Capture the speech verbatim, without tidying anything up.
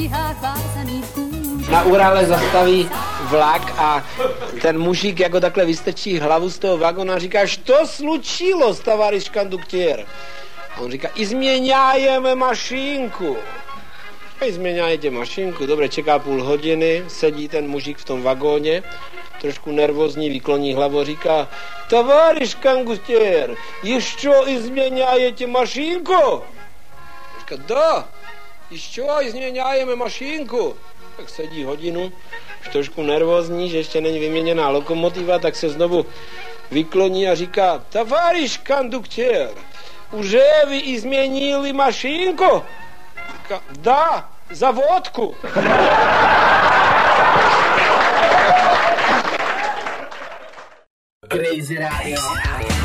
nožihách vázaný v kůži. Na Urale zastaví vlak a ten mužík jako takhle vystrčí hlavu z toho vagona a říká, što slučilo, tavariš konduktér? A on říká, izměňájeme mašinku. A změňáte mašinku, dobře, čeká půl hodiny, sedí ten mužík v tom vagóně, trošku nervózní, vykloní hlavu, říká, tavariš konduktér, ještě izměňáte mašinku? Říká, da, ještě izměňájeme mašinku. Tak sedí hodinu, už trošku nervózní, že ještě není vyměněná lokomotiva, tak se znovu vykloní a říká, tavariš konduktér, už vy změnili mašinku? Říká, da, za vodku. Crazy Radio.